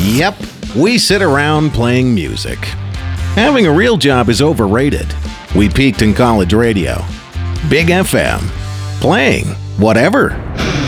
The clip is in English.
Yep, we sit around playing music. Having a real job is overrated. We peaked in college radio. Big FM. Playing whatever.